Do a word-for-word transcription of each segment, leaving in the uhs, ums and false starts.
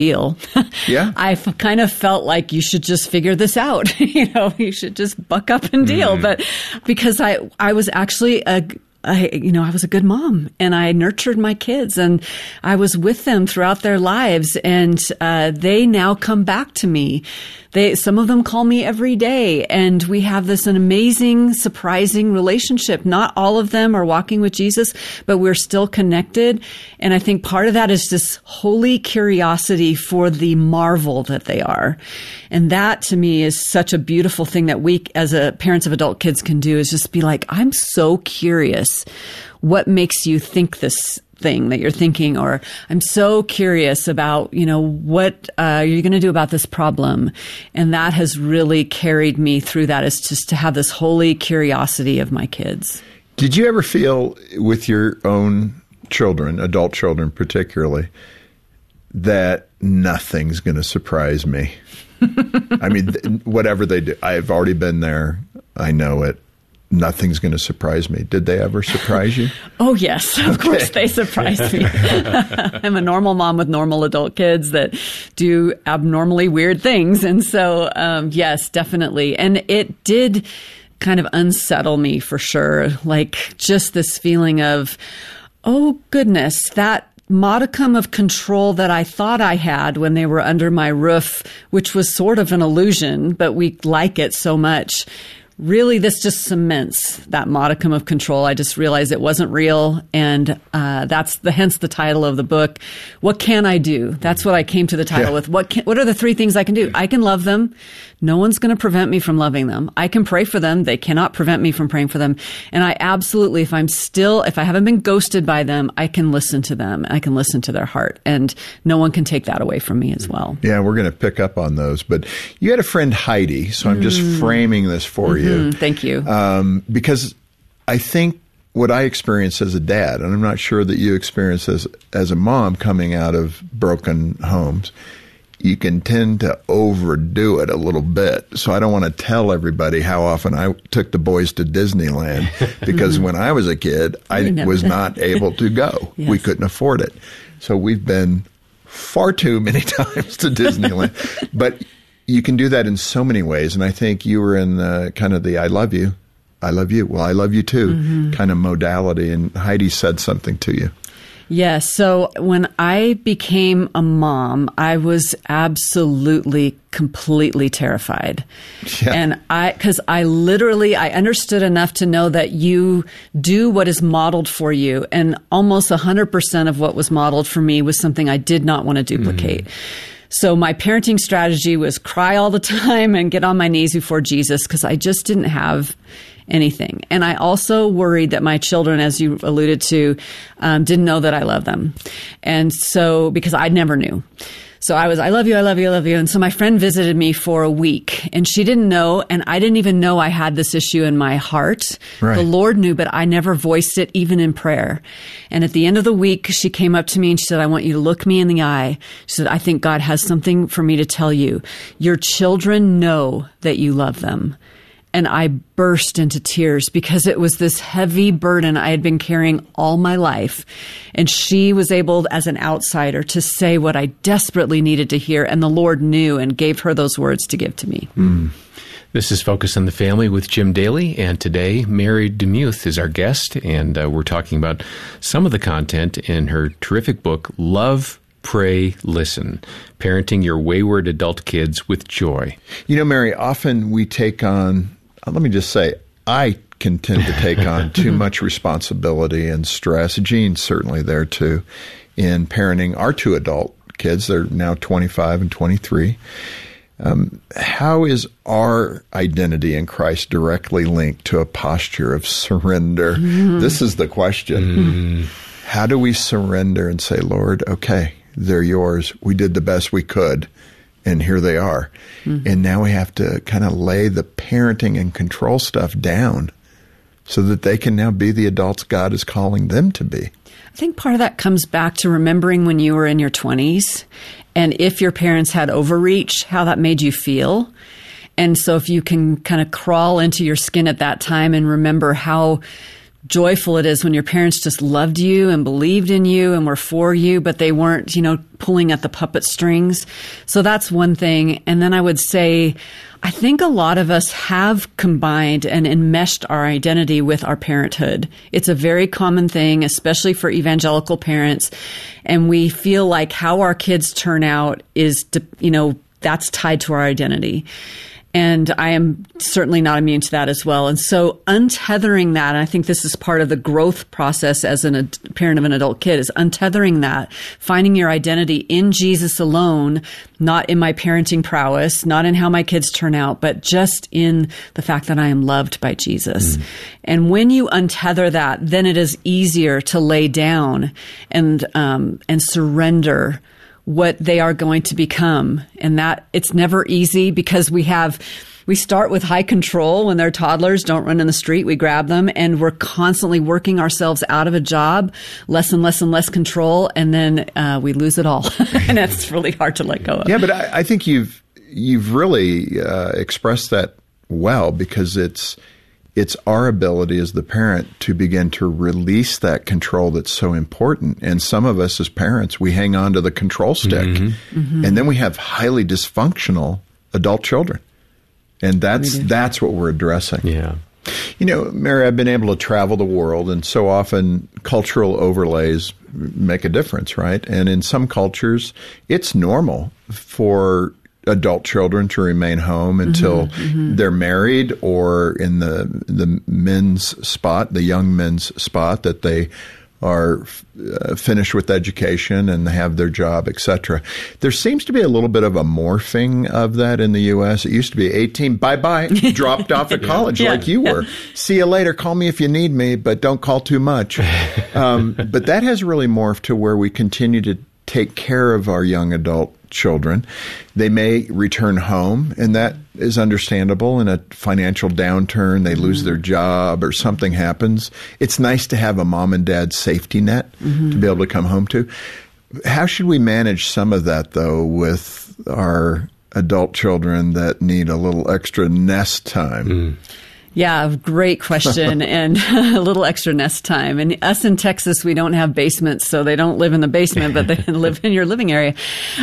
deal. Yeah. I f- kind of felt like you should just figure this out. you know, you should just buck up and deal. Mm. But because I, I was actually a, I, you know, I was a good mom and I nurtured my kids and I was with them throughout their lives. And, uh, they now come back to me. They, some of them call me every day and we have this an amazing, surprising relationship. Not all of them are walking with Jesus, but we're still connected. And I think part of that is this holy curiosity for the marvel that they are. And that to me is such a beautiful thing that we as a parents of adult kids can do, is just be like, I'm so curious. What makes you think this thing that you're thinking? Or I'm so curious about, you know, what uh, you're going to do about this problem. And that has really carried me through that, is just to have this holy curiosity of my kids. Did you ever feel with your own children, adult children particularly, that nothing's going to surprise me? I mean, th- whatever they do, I've already been there. I know it. Nothing's going to surprise me. Did they ever surprise you? Oh, yes. Of okay. course they surprised me. I'm a normal mom with normal adult kids that do abnormally weird things. And so, um, yes, definitely. And it did kind of unsettle me for sure. Like just this feeling of, oh, goodness, that modicum of control that I thought I had when they were under my roof, which was sort of an illusion, but we like it so much. Really, this just cements that modicum of control. I just realized it wasn't real. And uh, that's the hence the title of the book. What can I do? That's what I came to the title yeah. with. What can, what are the three things I can do? I can love them. No one's going to prevent me from loving them. I can pray for them. They cannot prevent me from praying for them. And I absolutely, if I'm still, if I haven't been ghosted by them, I can listen to them. I can listen to their heart. And no one can take that away from me as well. Yeah, we're going to pick up on those. But you had a friend, Heidi, so I'm just mm. framing this for mm-hmm. you. Thank you. Um, because I think what I experienced as a dad, and I'm not sure that you experienced as, as a mom coming out of broken homes, you can tend to overdo it a little bit. So I don't want to tell everybody how often I took the boys to Disneyland, because when I was a kid, I was not able to go. Yes. We couldn't afford it. So we've been far too many times to Disneyland. But you can do that in so many ways. And I think you were in the, kind of the I love you, I love you, well, I love you too mm-hmm. kind of modality. And Heidi said something to you. Yes. So when I became a mom, I was absolutely, completely terrified. Yeah. And I, because I literally, I understood enough to know that you do what is modeled for you. And almost one hundred percent of what was modeled for me was something I did not want to duplicate. Mm-hmm. So my parenting strategy was cry all the time and get on my knees before Jesus, because I just didn't have anything. And I also worried that my children, as you alluded to, um, didn't know that I love them. And so, because I never knew. So I was, I love you, I love you, I love you. And so my friend visited me for a week and she didn't know, and I didn't even know I had this issue in my heart. Right. The Lord knew, but I never voiced it even in prayer. And at the end of the week, she came up to me and she said, I want you to look me in the eye. She said, I think God has something for me to tell you. Your children know that you love them. And I burst into tears because it was this heavy burden I had been carrying all my life. And she was able, as an outsider, to say what I desperately needed to hear. And the Lord knew and gave her those words to give to me. Mm. This is Focus on the Family with Jim Daly. And today, Mary DeMuth is our guest. And uh, we're talking about some of the content in her terrific book, Love, Pray, Listen, Parenting Your Wayward Adult Kids with Joy. You know, Mary, often we take on, let me just say, I can tend to take on too much responsibility and stress. Jean's certainly there too, in parenting our two adult kids. They're now twenty-five and twenty-three. Um, how is our identity in Christ directly linked to a posture of surrender? Mm. This is the question. Mm. How do we surrender and say, Lord, okay, they're yours. We did the best we could, and here they are. Mm-hmm. And now we have to kind of lay the parenting and control stuff down so that they can now be the adults God is calling them to be. I think part of that comes back to remembering when you were in your twenties, and if your parents had overreach, how that made you feel. And so if you can kind of crawl into your skin at that time and remember how joyful it is when your parents just loved you and believed in you and were for you, but they weren't, you know, pulling at the puppet strings. So that's one thing. And then I would say, I think a lot of us have combined and enmeshed our identity with our parenthood. It's a very common thing, especially for evangelical parents. And we feel like how our kids turn out is, you know, that's tied to our identity. And I am certainly not immune to that as well. And so untethering that, and I think this is part of the growth process as an, a parent of an adult kid, is untethering that, finding your identity in Jesus alone, not in my parenting prowess, not in how my kids turn out, but just in the fact that I am loved by Jesus. Mm. And when you untether that, then it is easier to lay down and um, and surrender what they are going to become. And that it's never easy because we have, we start with high control when they're toddlers, don't run in the street, we grab them, and we're constantly working ourselves out of a job, less and less and less control, and then uh, we lose it all. And that's really hard to let go of. Yeah, but I, I think you've, you've really uh, expressed that well, because it's, it's our ability as the parent to begin to release that control that's so important. And some of us as parents, we hang on to the control stick, mm-hmm. Mm-hmm. and then we have highly dysfunctional adult children. And that's that's what we're addressing. Yeah. You know, Mary, I've been able to travel the world, and so often cultural overlays make a difference, right? And in some cultures, it's normal for adult children to remain home until mm-hmm, mm-hmm. they're married, or in the the men's spot, the young men's spot, that they are uh, finished with education and have their job, et cetera. There seems to be a little bit of a morphing of that in the U S. It used to be eighteen, bye-bye, dropped off at college yeah. like you were. Yeah. See you later, call me if you need me, but don't call too much. Um, but that has really morphed to where we continue to take care of our young adult children. They may return home, and that is understandable. In a financial downturn, they lose mm-hmm. their job or something happens. It's nice to have a mom and dad safety net mm-hmm. to be able to come home to. How should we manage some of that, though, with our adult children that need a little extra nest time? Mm. Yeah, great question, and a little extra nest time. And us in Texas, we don't have basements, so they don't live in the basement, but they live in your living area.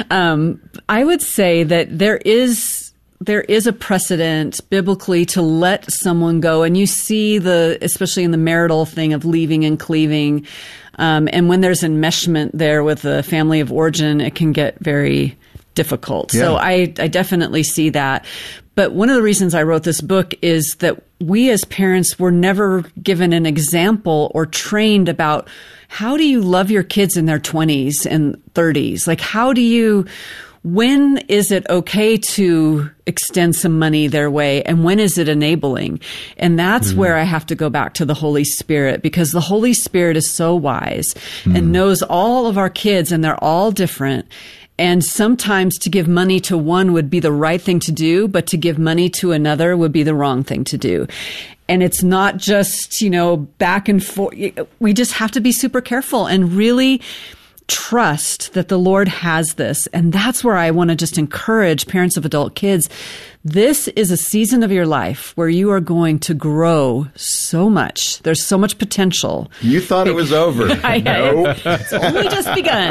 Um, I would say that there is there is a precedent biblically to let someone go, and you see the, especially in the marital thing of leaving and cleaving, um, and when there's enmeshment there with the family of origin, it can get very difficult. Yeah. So I, I definitely see that. But one of the reasons I wrote this book is that we as parents were never given an example or trained about how do you love your kids in their twenties and thirties? Like, how do you, when is it okay to extend some money their way, and when is it enabling? And that's mm. where I have to go back to the Holy Spirit, because the Holy Spirit is so wise mm. and knows all of our kids, and they're all different. And sometimes to give money to one would be the right thing to do, but to give money to another would be the wrong thing to do. And it's not just, you know, back and forth. We just have to be super careful and really trust that the Lord has this. And that's where I want to just encourage parents of adult kids. This is a season of your life where you are going to grow so much. There's so much potential. You thought it was over. I, no. It's only just begun.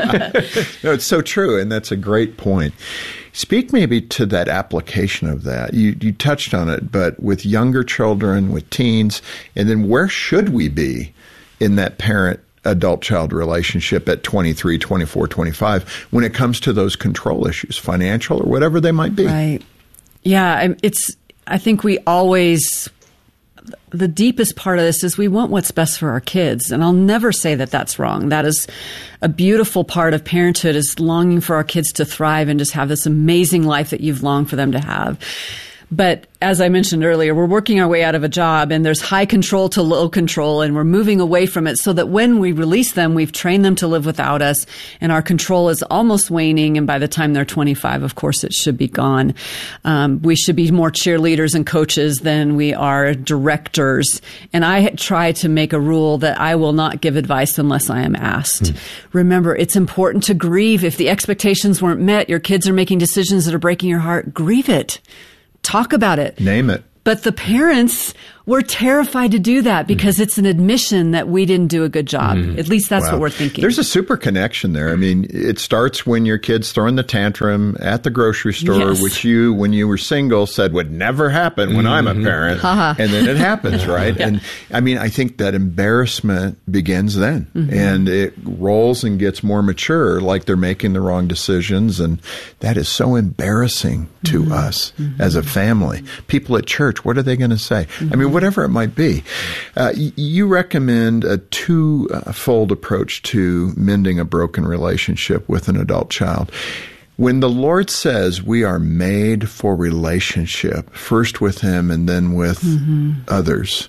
No, it's so true. And that's a great point. Speak maybe to that application of that. You, you touched on it, but with younger children, with teens, and then where should we be in that parent adult-child relationship at twenty-three, twenty-four, twenty-five when it comes to those control issues, financial or whatever they might be? Right. Yeah, it's, I think we always, the deepest part of this is we want what's best for our kids. And I'll never say that that's wrong. That is a beautiful part of parenthood, is longing for our kids to thrive and just have this amazing life that you've longed for them to have. But as I mentioned earlier, we're working our way out of a job, and there's high control to low control, and we're moving away from it so that when we release them, we've trained them to live without us, and our control is almost waning. And by the time they're twenty-five, of course, it should be gone. Um, we should be more cheerleaders and coaches than we are directors. And I try to make a rule that I will not give advice unless I am asked. Mm. Remember, it's important to grieve. If the expectations weren't met, your kids are making decisions that are breaking your heart, grieve it. Talk about it. Name it. But the parents, we're terrified to do that because mm. it's an admission that we didn't do a good job. Mm. At least that's wow. what we're thinking. There's a super connection there. I mean, it starts when your kid's throwing the tantrum at the grocery store, yes. which you, when you were single, said would never happen when mm-hmm. I'm a parent. Ha-ha. And then it happens, right? yeah. And I mean, I think that embarrassment begins then. Mm-hmm. And it rolls and gets more mature, like they're making the wrong decisions. And that is so embarrassing to mm-hmm. us mm-hmm. as a family. People at church, what are they going to say? Mm-hmm. I mean, whatever it might be. Uh, y- you recommend a two-fold approach to mending a broken relationship with an adult child. When the Lord says we are made for relationship, first with Him and then with mm-hmm. others,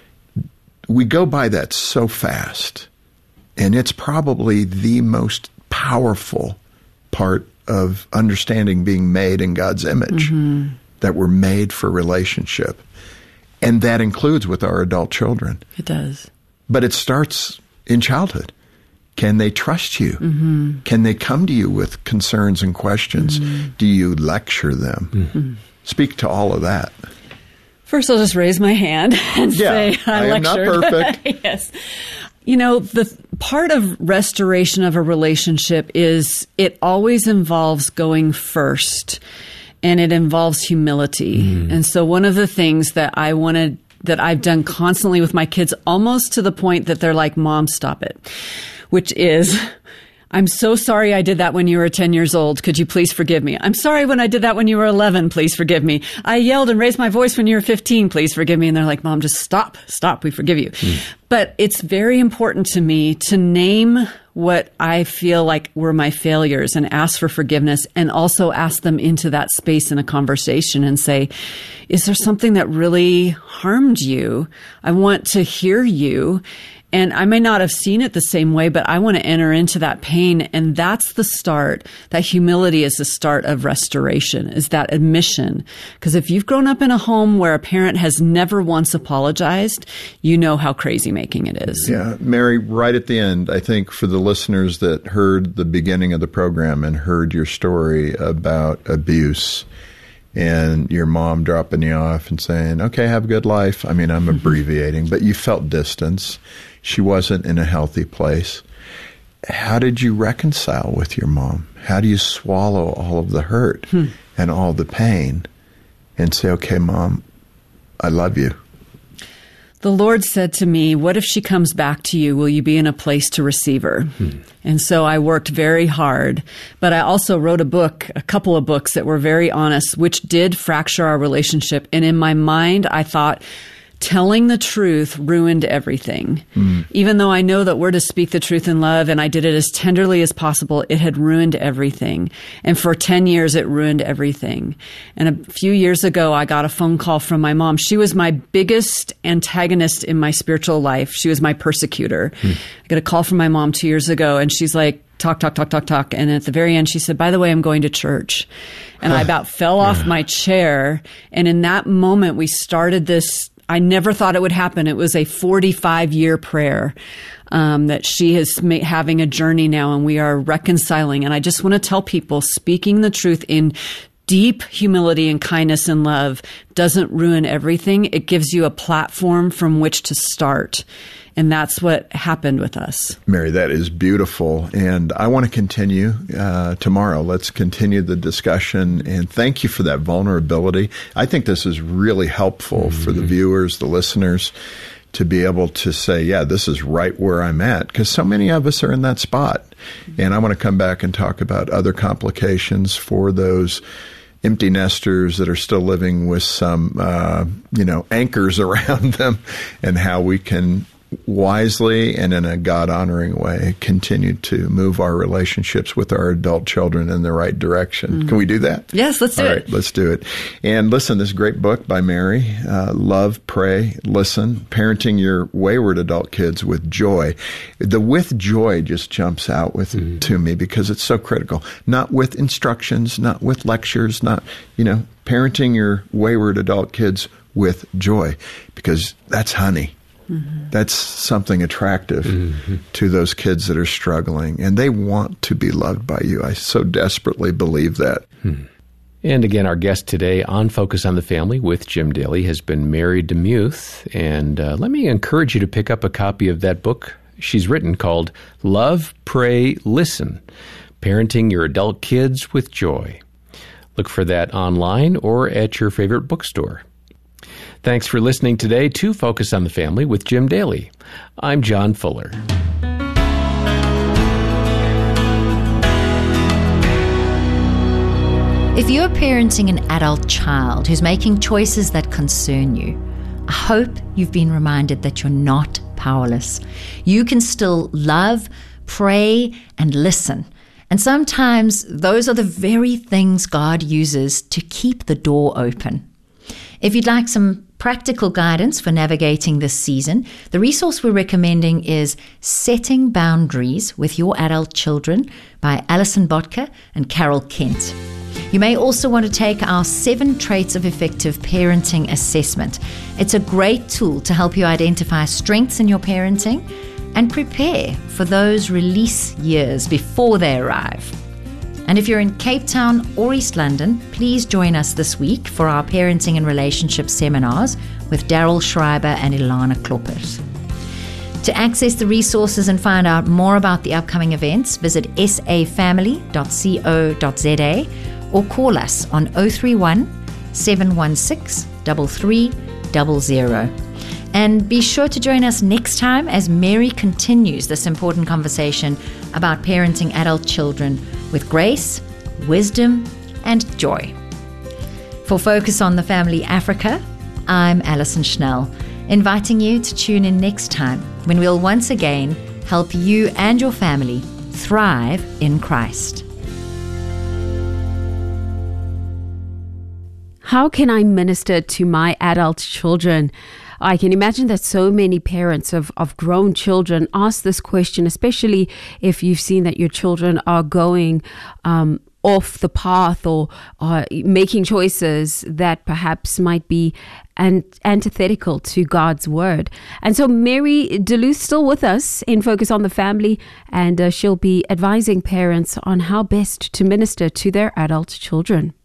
we go by that so fast. And it's probably the most powerful part of understanding being made in God's image, mm-hmm. that we're made for relationship. And that includes with our adult children. It does. But it starts in childhood. Can they trust you? Mm-hmm. Can they come to you with concerns and questions? Mm-hmm. Do you lecture them? Mm-hmm. Speak to all of that. First, I'll just raise my hand and yeah, say I, I lectured. am not perfect. Yes. You know, the part of restoration of a relationship is it always involves going first. And it involves humility. Mm. And so one of the things that I wanted, that I've done constantly with my kids, almost to the point that they're like, Mom, stop it, which is, I'm so sorry I did that when you were ten years old. Could you please forgive me? I'm sorry when I did that when you were eleven. Please forgive me. I yelled and raised my voice when you were fifteen. Please forgive me. And they're like, Mom, just stop, stop. We forgive you. Mm. But it's very important to me to name what I feel like were my failures and ask for forgiveness, and also ask them into that space in a conversation and say, is there something that really harmed you? I want to hear you. And I may not have seen it the same way, but I want to enter into that pain. And that's the start. That humility is the start of restoration, is that admission. Because if you've grown up in a home where a parent has never once apologized, you know how crazy making it is. Yeah. Mary, right at the end, I think for the listeners that heard the beginning of the program and heard your story about abuse and your mom dropping you off and saying, okay, have a good life. I mean, I'm abbreviating, but you felt distance. She wasn't in a healthy place. How did you reconcile with your mom? How do you swallow all of the hurt hmm. and all the pain and say, okay, Mom, I love you? The Lord said to me, what if she comes back to you? Will you be in a place to receive her? Hmm. And so I worked very hard, but I also wrote a book, a couple of books that were very honest, which did fracture our relationship. And in my mind, I thought, telling the truth ruined everything. Mm. Even though I know that we're to speak the truth in love, and I did it as tenderly as possible, it had ruined everything. And for ten years, it ruined everything. And a few years ago, I got a phone call from my mom. She was my biggest antagonist in my spiritual life. She was my persecutor. Mm. I got a call from my mom two years ago, and she's like, talk, talk, talk, talk, talk. And at the very end, she said, by the way, I'm going to church. And I about fell off my chair. And in that moment, we started this. I never thought it would happen. It was a forty-five year prayer um, that she is ma- having a journey now, and we are reconciling. And I just want to tell people, speaking the truth in deep humility and kindness and love doesn't ruin everything. It gives you a platform from which to start. And that's what happened with us. Mary, that is beautiful. And I want to continue uh, tomorrow. Let's continue the discussion. And thank you for that vulnerability. I think this is really helpful mm-hmm. for the viewers, the listeners, to be able to say, yeah, this is right where I'm at. Because so many of us are in that spot. And I want to come back and talk about other complications for those empty nesters that are still living with some, uh, you know, anchors around them, and how we can wisely and in a God-honoring way continue to move our relationships with our adult children in the right direction. Mm-hmm. Can we do that? Yes, let's do All it. Right, let's do it. And listen, this great book by Mary, uh, Love, Pray, Listen, Parenting Your Wayward Adult Kids with Joy. The with joy just jumps out with mm-hmm. to me because it's so critical. Not with instructions, not with lectures, not, you know, parenting your wayward adult kids with joy, because that's honey. Mm-hmm. That's something attractive mm-hmm. to those kids that are struggling, and they want to be loved by you. I so desperately believe that. Hmm. And again, our guest today on Focus on the Family with Jim Daly has been Mary DeMuth. And uh, let me encourage you to pick up a copy of that book she's written called Love, Pray, Listen, Parenting Your Adult Kids with Joy. Look for that online or at your favorite bookstore. Thanks for listening today to Focus on the Family with Jim Daly. I'm John Fuller. If you're parenting an adult child who's making choices that concern you, I hope you've been reminded that you're not powerless. You can still love, pray, and listen. And sometimes those are the very things God uses to keep the door open. If you'd like some practical guidance for navigating this season, the resource we're recommending is Setting Boundaries with Your Adult Children by Alison Botka and Carol Kent. You may also want to take our Seven Traits of Effective Parenting assessment. It's a great tool to help you identify strengths in your parenting and prepare for those release years before they arrive. And if you're in Cape Town or East London, please join us this week for our Parenting and Relationship seminars with Daryl Schreiber and Ilana Kloppert. To access the resources and find out more about the upcoming events, visit s a family dot co dot z a or call us on oh three one, seven one six, three three zero zero. And be sure to join us next time as Mary continues this important conversation about parenting adult children with grace, wisdom, and joy. For Focus on the Family Africa, I'm Alison Schnell, inviting you to tune in next time when we'll once again help you and your family thrive in Christ. How can I minister to my adult children? I can imagine that so many parents of, of grown children ask this question, especially if you've seen that your children are going um, off the path or are making choices that perhaps might be an- antithetical to God's word. And so Mary Duluth still with us in Focus on the Family, and uh, she'll be advising parents on how best to minister to their adult children.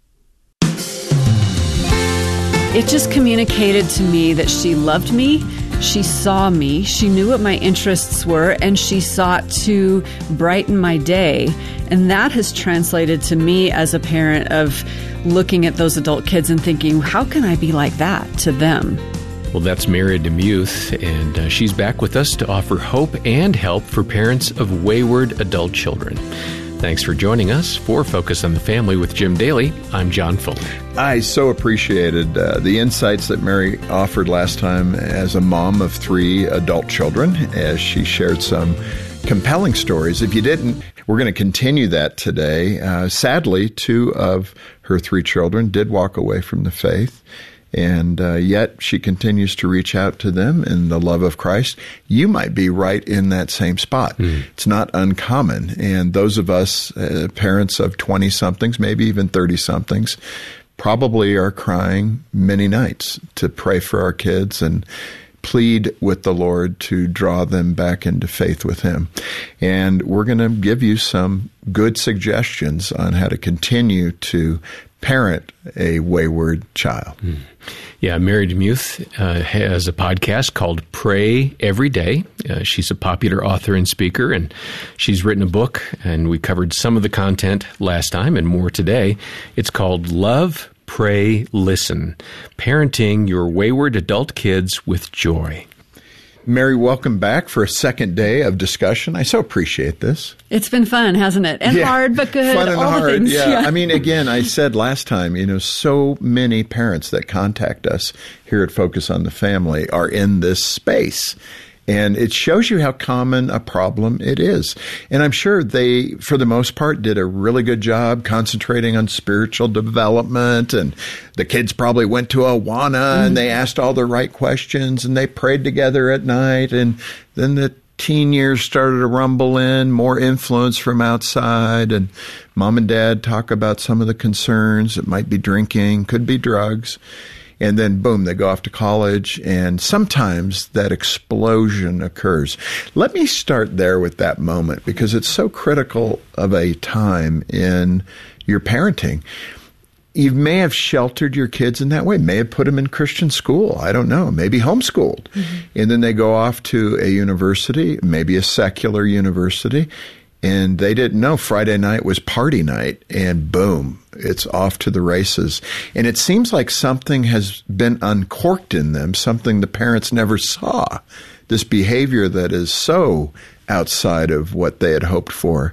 It just communicated to me that she loved me, she saw me, she knew what my interests were, and she sought to brighten my day. And that has translated to me as a parent of looking at those adult kids and thinking, how can I be like that to them? Well, that's Mary DeMuth, and uh, she's back with us to offer hope and help for parents of wayward adult children. Thanks for joining us for Focus on the Family with Jim Daly. I'm John Fuller. I so appreciated uh, the insights that Mary offered last time as a mom of three adult children, as she shared some compelling stories. If you didn't, we're going to continue that today. Uh, sadly, two of her three children did walk away from the faith. And uh, yet she continues to reach out to them in the love of Christ. You might be right in that same spot. Mm. It's not uncommon. And those of us, uh, parents of twenty-somethings, maybe even thirty-somethings, probably are crying many nights to pray for our kids and plead with the Lord to draw them back into faith with Him. And we're going to give you some good suggestions on how to continue to parent a wayward child. Mm. Yeah, Mary DeMuth uh, has a podcast called Pray Every Day. Uh, she's a popular author and speaker, and she's written a book, and we covered some of the content last time and more today. It's called Love, Pray, Listen, Parenting Your Wayward Adult Kids with Joy. Mary, welcome back for a second day of discussion. I so appreciate this. It's been fun, hasn't it? And yeah, hard, but good. Fun and All hard. the things. Yeah. yeah. I mean, again, I said last time, you know, so many parents that contact us here at Focus on the Family are in this space. And it shows you how common a problem it is. And I'm sure they, for the most part, did a really good job concentrating on spiritual development. And the kids probably went to Awana mm-hmm. and they asked all the right questions and they prayed together at night. And then the teen years started to rumble in, more influence from outside. And mom and dad talk about some of the concerns. It might be drinking, could be drugs. And then, boom, they go off to college, and sometimes that explosion occurs. Let me start there with that moment, because it's so critical of a time in your parenting. you may have sheltered your kids in that way, may have put them in Christian school. I don't know, maybe homeschooled. Mm-hmm. And then they go off to a university, maybe a secular university, and they didn't know Friday night was party night, and boom, it's off to the races. And it seems like something has been uncorked in them, something the parents never saw, this behavior that is so outside of what they had hoped for.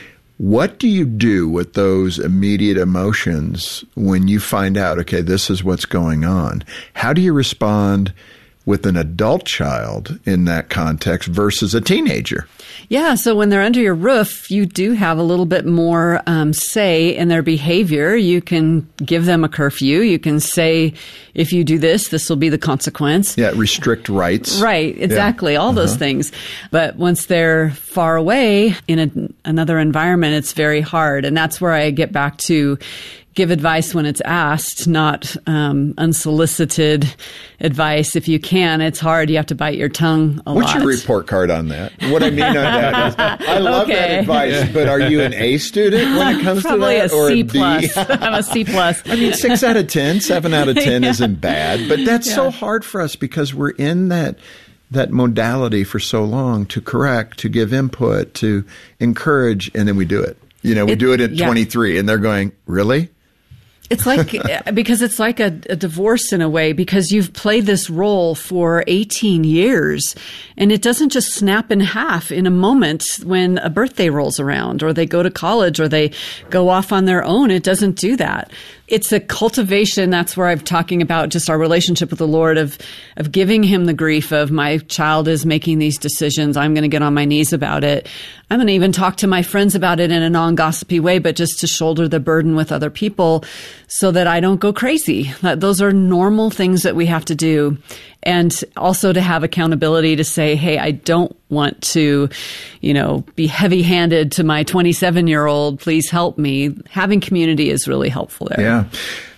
What do you do with those immediate emotions when you find out, okay, this is what's going on? How do you respond with an adult child in that context versus a teenager? Yeah, so when they're under your roof, you do have a little bit more um, say in their behavior. You can give them a curfew. You can say, if you do this, this will be the consequence. Yeah, restrict rights. Right, exactly, yeah. all uh-huh. those things. But once they're far away in a, another environment, it's very hard. And that's where I get back to give advice when it's asked, not um, unsolicited advice. If you can, it's hard. You have to bite your tongue a What's lot. What's your report card on that? What I mean on that is, I love okay. that advice, but are you an A student when it comes Probably to that? Probably a C or a plus. B? I'm a C plus. I mean, six out of ten, seven out of ten yeah. isn't bad, but that's yeah. so hard for us because we're in that that modality for so long to correct, to give input, to encourage, and then we do it. You know, we it, do it at yeah. twenty-three, and they're going, really? It's like, because it's like a, a divorce in a way, because you've played this role for eighteen years, and it doesn't just snap in half in a moment when a birthday rolls around, or they go to college, or they go off on their own. It doesn't do that. It's a cultivation. That's where I'm talking about just our relationship with the Lord, of, of giving him the grief of, my child is making these decisions. I'm going to get on my knees about it. I'm going to even talk to my friends about it in a non-gossipy way, but just to shoulder the burden with other people so that I don't go crazy. Those are normal things that we have to do. And also to have accountability to say, hey, I don't want to, you know, be heavy-handed to my twenty-seven-year-old. Please help me. Having community is really helpful there. Yeah.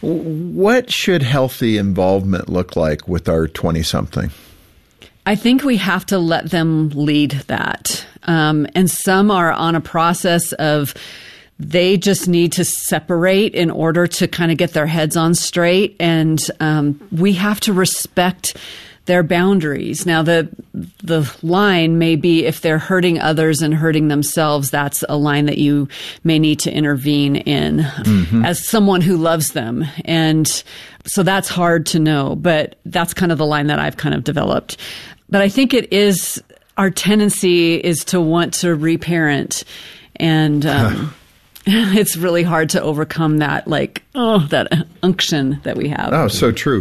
What should healthy involvement look like with our twenty-something? I think we have to let them lead that. Um, and some are on a process of, they just need to separate in order to kind of get their heads on straight. And um, we have to respect their boundaries. Now, the the line may be, if they're hurting others and hurting themselves, that's a line that you may need to intervene in mm-hmm. as someone who loves them. And so that's hard to know, but that's kind of the line that I've kind of developed. But I think it is, our tendency is to want to reparent, and um, it's really hard to overcome that, like, oh, that unction that we have. Oh, so true.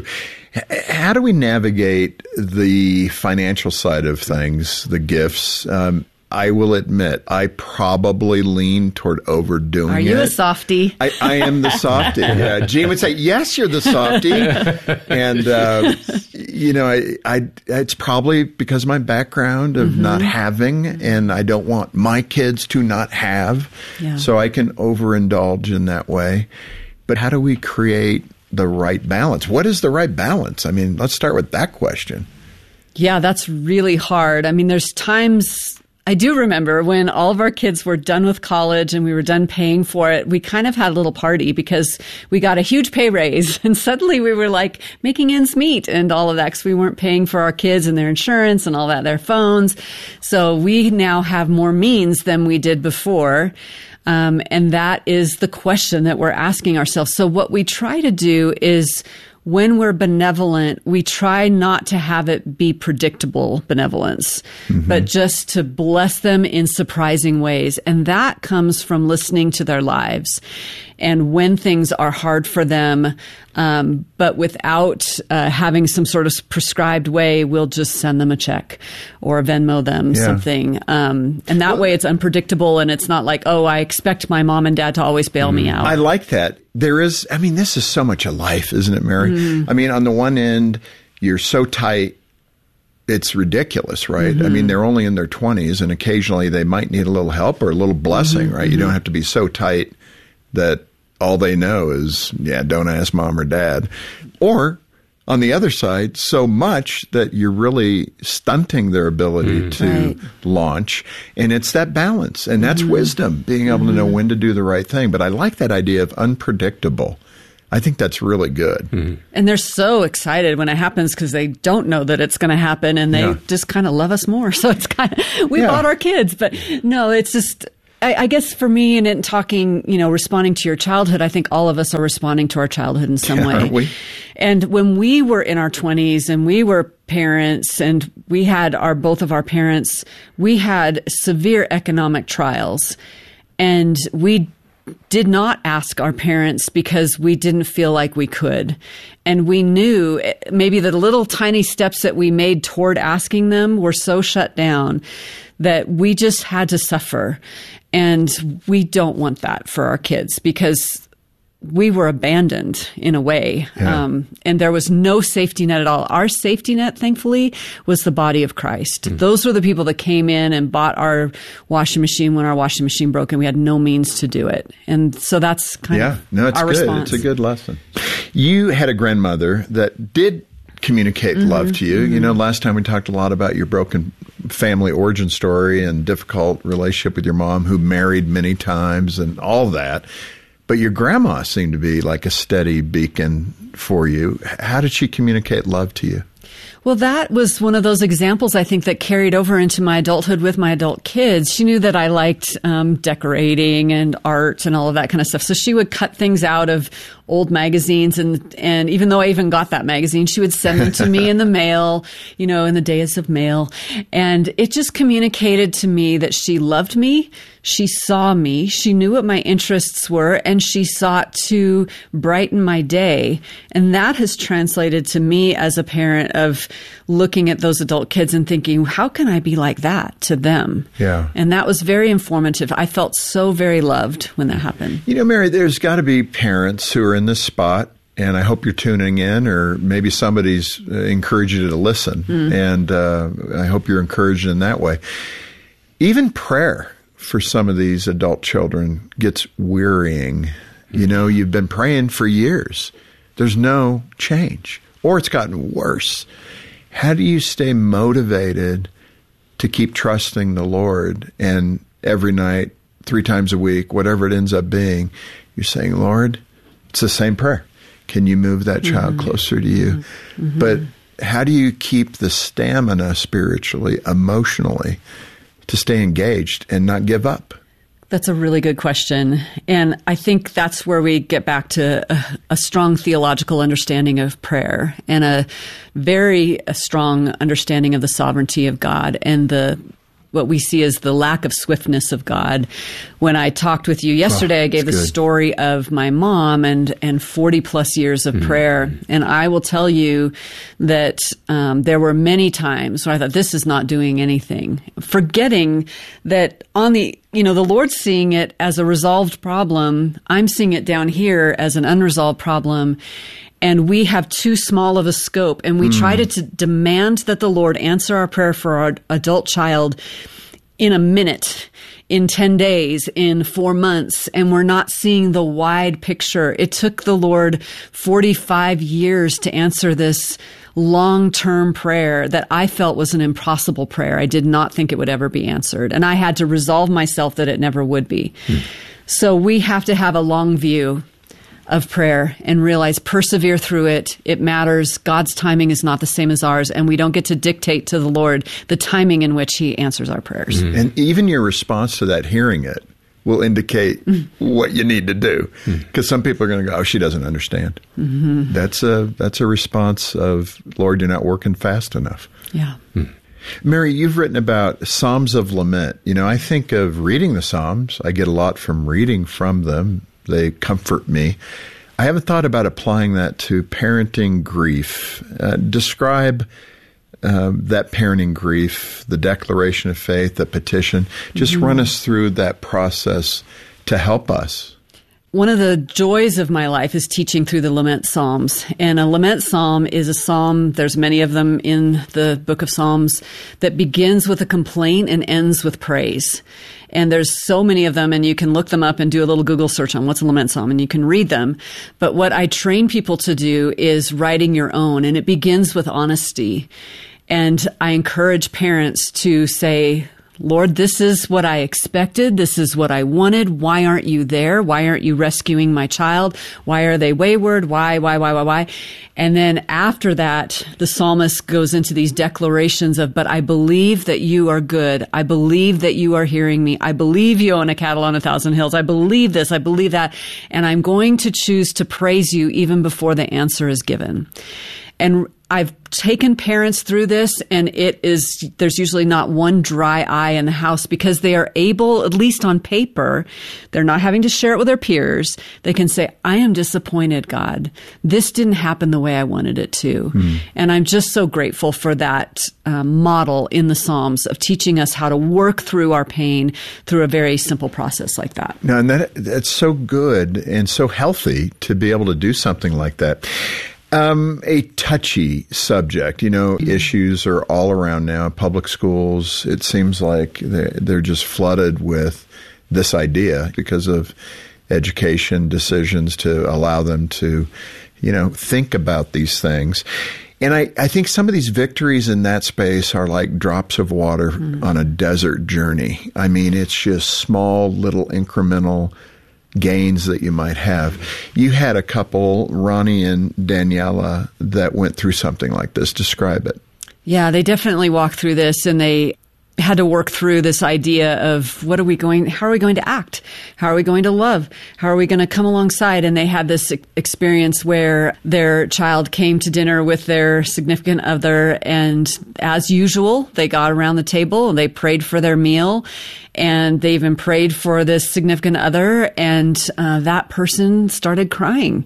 How do we navigate the financial side of things, the gifts? Um, I will admit, I probably lean toward overdoing it. Are you it. a softie? I, I am the softie. Yeah. Gene would say, yes, you're the softie. And, uh, you know, I, I, it's probably because of my background of mm-hmm. not having, and I don't want my kids to not have. Yeah. So I can overindulge in that way. But how do we create the right balance? What is the right balance? I mean, let's start with that question. Yeah, that's really hard. I mean, there's times, I do remember when all of our kids were done with college and we were done paying for it, we kind of had a little party because we got a huge pay raise, and suddenly we were like making ends meet and all of that, because we weren't paying for our kids and their insurance and all that, their phones. So we now have more means than we did before. Um, and that is the question that we're asking ourselves. So what we try to do is, when we're benevolent, we try not to have it be predictable benevolence, mm-hmm. but just to bless them in surprising ways. And that comes from listening to their lives. And when things are hard for them, um, but without uh, having some sort of prescribed way, we'll just send them a check or Venmo them yeah. something. Um, and that well, way it's unpredictable, and it's not like, oh, I expect my mom and dad to always bail mm, me out. I like that. There is, I mean, this is so much of life, isn't it, Mary? Mm. I mean, on the one end, you're so tight, it's ridiculous, right? Mm-hmm. I mean, they're only in their twenties, and occasionally they might need a little help or a little blessing, mm-hmm. right? You don't have to be so tight that all they know is, yeah, don't ask mom or dad. Or on the other side, so much that you're really stunting their ability mm. to right. launch. And it's that balance. And that's mm-hmm. wisdom, being able mm-hmm. to know when to do the right thing. But I like that idea of unpredictable. I think that's really good. Mm-hmm. And they're so excited when it happens because they don't know that it's going to happen, and they Yeah. just kind of love us more. So it's kind of, we Yeah. bought our kids, but no, it's just, I, I guess for me, and in talking, you know, responding to your childhood, I think all of us are responding to our childhood in some Yeah, way. aren't we? And when we were in our twenties and we were parents and we had our, both of our parents, we had severe economic trials, and we did not ask our parents because we didn't feel like we could. And we knew maybe the little tiny steps that we made toward asking them were so shut down that we just had to suffer. And we don't want that for our kids because we were abandoned in a way. Yeah. Um, and there was no safety net at all. Our safety net, thankfully, was the body of Christ. Mm. Those were the people that came in and bought our washing machine when our washing machine broke and we had no means to do it. And so that's kind yeah, of no, it's our good. response. It's a good lesson. You had a grandmother that did communicate Mm-hmm. love to you. Mm-hmm. You know, last time we talked a lot about your broken family origin story and difficult relationship with your mom who married many times and all that. But your grandma seemed to be like a steady beacon for you. How did she communicate love to you? Well, that was one of those examples, I think, that carried over into my adulthood with my adult kids. She knew that I liked um, decorating and art and all of that kind of stuff. So she would cut things out of old magazines. And, and even though I even got that magazine, she would send them to me in the mail, you know, in the days of mail. And it just communicated to me that she loved me. She saw me. She knew what my interests were, and she sought to brighten my day. And that has translated to me as a parent of looking at those adult kids and thinking, how can I be like that to them? Yeah. And that was very informative. I felt so very loved when that happened. You know, Mary, there's got to be parents who are in this spot, and I hope you're tuning in, or maybe somebody's uh, encouraged you to listen, mm. and uh, I hope you're encouraged in that way. Even prayer for some of these adult children gets wearying. Mm-hmm. You know, you've been praying for years. There's no change, or it's gotten worse. How do you stay motivated to keep trusting the Lord, and every night, three times a week, whatever it ends up being, you're saying, Lord, it's the same prayer. Can you move that child mm-hmm. closer to you? Mm-hmm. But how do you keep the stamina spiritually, emotionally, to stay engaged and not give up? That's a really good question. And I think that's where we get back to a, a strong theological understanding of prayer and a very a strong understanding of the sovereignty of God and the what we see as the lack of swiftness of God. When I talked with you yesterday, oh, I gave a story of my mom and, and forty plus years of mm-hmm. prayer. And I will tell you that um, there were many times where I thought, this is not doing anything, forgetting that on the, you know, the Lord's seeing it as a resolved problem. I'm seeing it down here as an unresolved problem. And we have too small of a scope, and we mm. try to, to demand that the Lord answer our prayer for our adult child in a minute, in ten days, in four months, and we're not seeing the wide picture. It took the Lord forty-five years to answer this long-term prayer that I felt was an impossible prayer. I did not think it would ever be answered, and I had to resolve myself that it never would be. Mm. So we have to have a long view of prayer and realize, persevere through it. It matters. God's timing is not the same as ours, and we don't get to dictate to the Lord the timing in which He answers our prayers. Mm-hmm. And even your response to that, hearing it, will indicate mm-hmm. what you need to do. Because mm-hmm. some people are going to go, oh, she doesn't understand. Mm-hmm. That's a that's a response of, Lord, you're not working fast enough. Yeah. Mm. Mary, you've written about Psalms of Lament. You know, I think of reading the Psalms. I get a lot from reading from them. They comfort me. I haven't thought about applying that to parenting grief. Uh, describe uh, that parenting grief, the declaration of faith, the petition. Just mm-hmm. run us through that process to help us. One of the joys of my life is teaching through the lament psalms. And a lament psalm is a psalm, there's many of them in the book of Psalms, that begins with a complaint and ends with praise. And there's so many of them, and you can look them up and do a little Google search on what's a lament psalm, and you can read them. But what I train people to do is writing your own, and it begins with honesty. And I encourage parents to say, Lord, this is what I expected. This is what I wanted. Why aren't you there? Why aren't you rescuing my child? Why are they wayward? Why, why, why, why, why? And then after that, the psalmist goes into these declarations of, but I believe that you are good. I believe that you are hearing me. I believe you own a cattle on a thousand hills. I believe this. I believe that. And I'm going to choose to praise you even before the answer is given. And I've taken parents through this, and it is, there's usually not one dry eye in the house because they are able, at least on paper, they're not having to share it with their peers. They can say, I am disappointed, God. This didn't happen the way I wanted it to. Mm. And I'm just so grateful for that uh, model in the Psalms of teaching us how to work through our pain through a very simple process like that. No, and that that's so good and so healthy to be able to do something like that. Um, a touchy subject, you know, mm-hmm. issues are all around now. Public schools, it seems like they're, they're just flooded with this idea because of education decisions to allow them to, you know, think about these things. And I, I think some of these victories in that space are like drops of water mm-hmm. on a desert journey. I mean, it's just small, little incremental gains that you might have. You had a couple, Ronnie and Daniela, that went through something like this. Describe it. Yeah, they definitely walked through this, and they had to work through this idea of what are we going, how are we going to act? How are we going to love? How are we going to come alongside? And they had this experience where their child came to dinner with their significant other, and as usual, they got around the table and they prayed for their meal, and they even prayed for this significant other, and uh, that person started crying,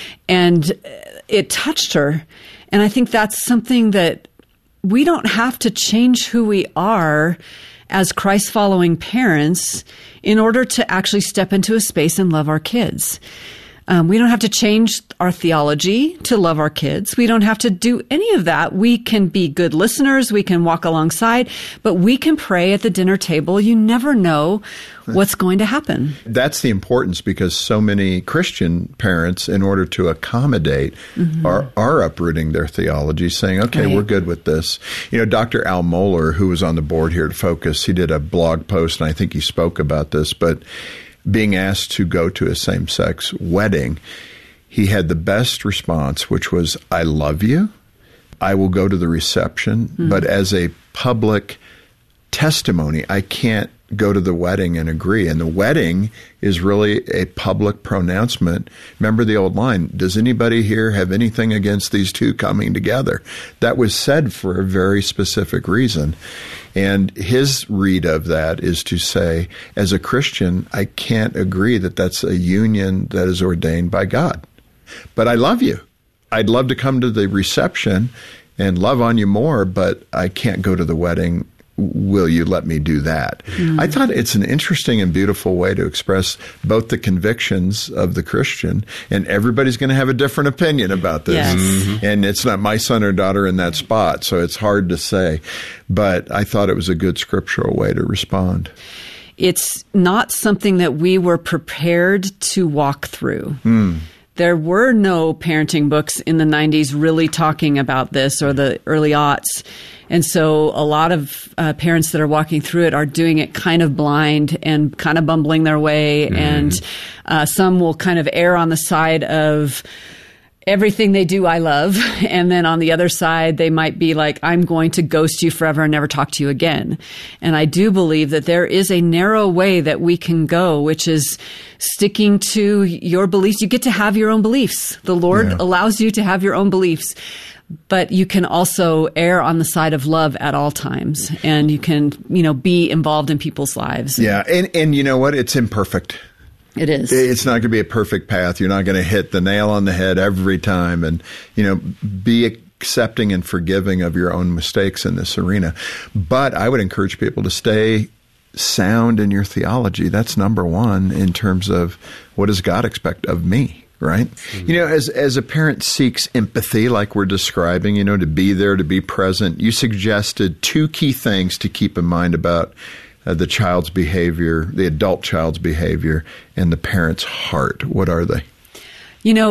and it touched her. And I think that's something that we don't have to change who we are as Christ-following parents in order to actually step into a space and love our kids. Um, we don't have to change our theology to love our kids. We don't have to do any of that. We can be good listeners. We can walk alongside, but we can pray at the dinner table. You never know what's going to happen. That's the importance, because so many Christian parents, in order to accommodate, mm-hmm. are, are uprooting their theology, saying, okay, right. we're good with this. You know, Doctor Al Mohler, who was on the board here at Focus, he did a blog post, and I think he spoke about this, but being asked to go to a same-sex wedding, he had the best response, which was, I love you. I will go to the reception, mm-hmm. but as a public testimony, I can't go to the wedding and agree. And the wedding is really a public pronouncement. Remember the old line, does anybody here have anything against these two coming together? That was said for a very specific reason. And his read of that is to say, as a Christian, I can't agree that that's a union that is ordained by God. But I love you. I'd love to come to the reception and love on you more, but I can't go to the wedding. Will you let me do that? Mm. I thought it's an interesting and beautiful way to express both the convictions of the Christian, and everybody's going to have a different opinion about this. Yes. Mm-hmm. And it's not my son or daughter in that spot, so it's hard to say. But I thought it was a good scriptural way to respond. It's not something that we were prepared to walk through. Mm. There were no parenting books in the nineties really talking about this, or the early aughts. And so a lot of uh, parents that are walking through it are doing it kind of blind and kind of bumbling their way. Mm. And uh, some will kind of err on the side of everything they do, I love. And then on the other side, they might be like, I'm going to ghost you forever and never talk to you again. And I do believe that there is a narrow way that we can go, which is sticking to your beliefs. You get to have your own beliefs. The Lord yeah. allows you to have your own beliefs. But you can also err on the side of love at all times, and you can, you know, be involved in people's lives. Yeah, and, and you know what? It's imperfect. It is. It's not going to be a perfect path. You're not going to hit the nail on the head every time, and, you know, be accepting and forgiving of your own mistakes in this arena. But I would encourage people to stay sound in your theology. That's number one in terms of what does God expect of me? Right? Mm-hmm. You know, as as a parent seeks empathy, like we're describing, you know, to be there, to be present, you suggested two key things to keep in mind about uh, the child's behavior, the adult child's behavior, and the parent's heart. What are they? You know,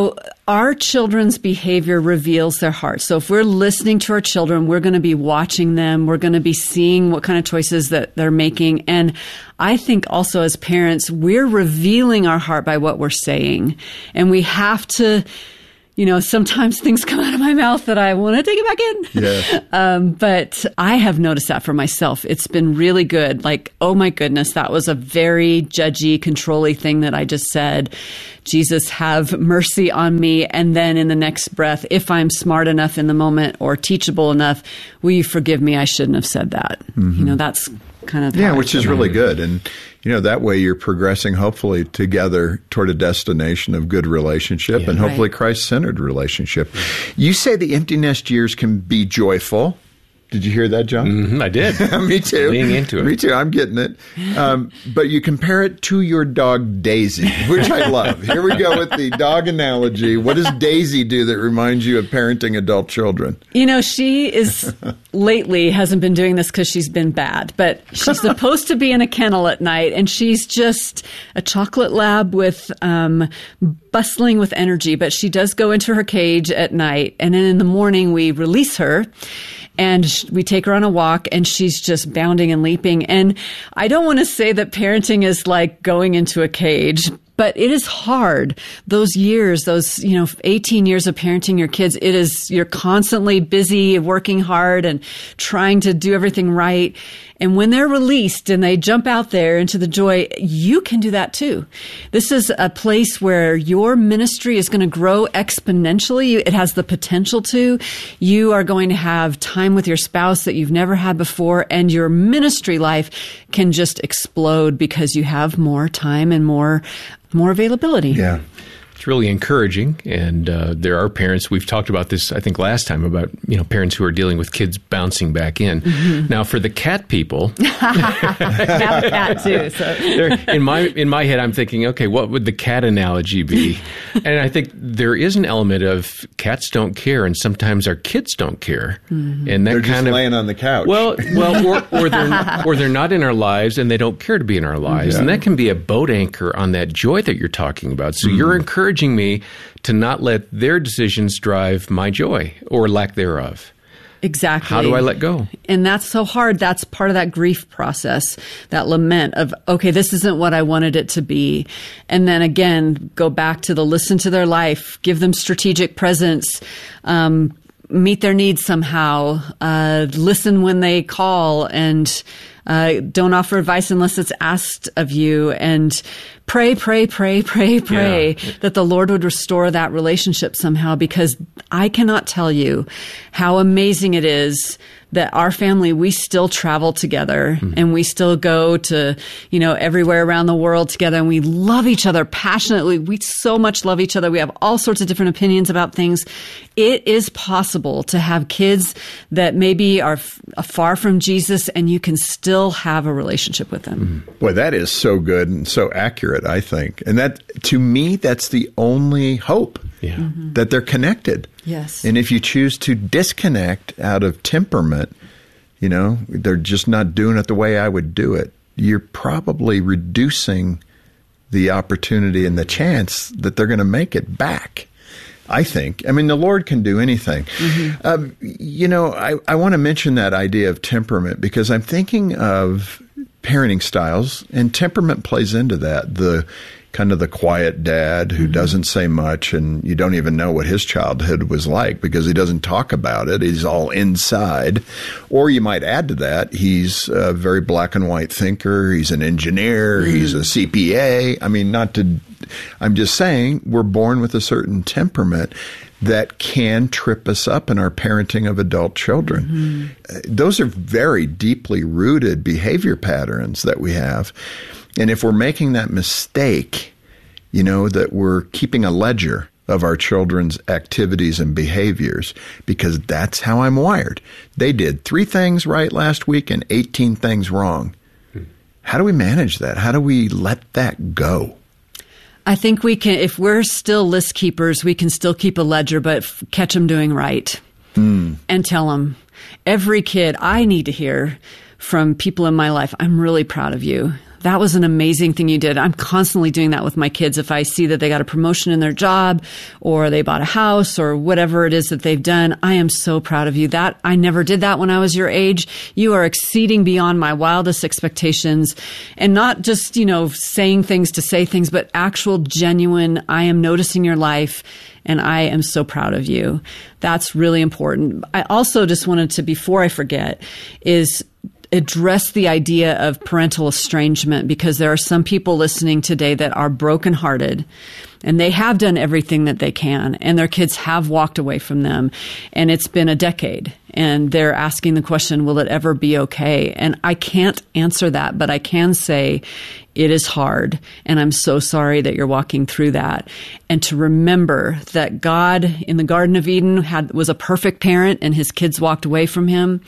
our children's behavior reveals their heart. So if we're listening to our children, we're going to be watching them. We're going to be seeing what kind of choices that they're making. And I think also as parents, we're revealing our heart by what we're saying. And we have to, you know, sometimes things come out of my mouth that I want to take it back in. Yeah. Um, but I have noticed that for myself. It's been really good. Like, oh my goodness, that was a very judgy, controlling thing that I just said. Jesus, have mercy on me. And then in the next breath, if I'm smart enough in the moment or teachable enough, will you forgive me? I shouldn't have said that. Mm-hmm. You know, that's kind of yeah, which is really good. And you know, that way you're progressing hopefully together toward a destination of good relationship yeah, and hopefully right. Christ-centered relationship. You say the empty nest years can be joyful. Did you hear that, John? Mm-hmm, I did. Me too. Leaning into it. Me too. I'm getting it. Um, but you compare it to your dog, Daisy, which I love. Here we go with the dog analogy. What does Daisy do that reminds you of parenting adult children? You know, she is lately hasn't been doing this because she's been bad, but she's supposed to be in a kennel at night, and she's just a chocolate lab with um, bustling with energy. But she does go into her cage at night, and then in the morning we release her. And we take her on a walk, and she's just bounding and leaping. And I don't want to say that parenting is like going into a cage, but it is hard. Those years, those, you know, eighteen years of parenting your kids, it is, you're constantly busy, working hard and trying to do everything right. And when they're released and they jump out there into the joy, you can do that too. This is a place where your ministry is going to grow exponentially. It has the potential to. You are going to have time with your spouse that you've never had before, and your ministry life can just explode because you have more time and more more availability. Yeah. It's really encouraging, and uh, there are parents, we've talked about this, I think, last time, about, you know, parents who are dealing with kids bouncing back in. Mm-hmm. Now, for the cat people... I have a cat, too. So. in my in my head, I'm thinking, okay, what would the cat analogy be? And I think there is an element of cats don't care, and sometimes our kids don't care. Mm-hmm. And that they're kind just of, laying on the couch. Well, well, or, or, they're, or they're not in our lives, and they don't care to be in our lives. Yeah. And that can be a boat anchor on that joy that you're talking about. So mm-hmm. you're encouraging encouraging me to not let their decisions drive my joy or lack thereof. Exactly. How do I let go? And that's so hard. That's part of that grief process, that lament of, okay, this isn't what I wanted it to be. And then again, go back to the listen to their life, give them strategic presence, um, meet their needs somehow, uh, listen when they call, and uh, don't offer advice unless it's asked of you, and pray, pray, pray, pray, pray yeah. that the Lord would restore that relationship somehow, because I cannot tell you how amazing it is that our family, we still travel together mm-hmm. and we still go to, you know, everywhere around the world together, and we love each other passionately. We so much love each other. We have all sorts of different opinions about things. It is possible to have kids that maybe are f- far from Jesus, and you can still have a relationship with them. Mm-hmm. Boy, that is so good and so accurate, I think. And that, to me, that's the only hope, yeah. mm-hmm. that they're connected. Yes. And if you choose to disconnect out of temperament, you know, they're just not doing it the way I would do it, you're probably reducing the opportunity and the chance that they're going to make it back, I think. I mean, the Lord can do anything. Mm-hmm. Um, you know, I, I want to mention that idea of temperament because I'm thinking of parenting styles, and temperament plays into that. The kind of the quiet dad who mm-hmm. doesn't say much, and you don't even know what his childhood was like because he doesn't talk about it. He's all inside. Or you might add to that, he's a very black and white thinker. He's an engineer. Mm-hmm. He's a C P A. I mean, not to, I'm just saying we're born with a certain temperament that can trip us up in our parenting of adult children. Mm-hmm. Those are very deeply rooted behavior patterns that we have. And if we're making that mistake, you know, that we're keeping a ledger of our children's activities and behaviors, because that's how I'm wired. They did three things right last week and eighteen things wrong. Hmm. How do we manage that? How do we let that go? I think we can, if we're still list keepers, we can still keep a ledger, but f- catch them doing right mm. and tell them. Every kid, I need to hear from people in my life, I'm really proud of you. that was an amazing thing you did. I'm constantly doing that with my kids. If I see that they got a promotion in their job or they bought a house or whatever it is that they've done, I am so proud of you. That I never did that when I was your age. You are exceeding beyond my wildest expectations, and not just, you know, saying things to say things, but actual genuine, I am noticing your life and I am so proud of you. That's really important. I also just wanted to, before I forget, is address the idea of parental estrangement, because there are some people listening today that are brokenhearted and they have done everything that they can and their kids have walked away from them and it's been a decade and they're asking the question, will it ever be okay? And I can't answer that, but I can say it is hard and I'm so sorry that you're walking through that. And to remember that God in the Garden of Eden had was a perfect parent and his kids walked away from him.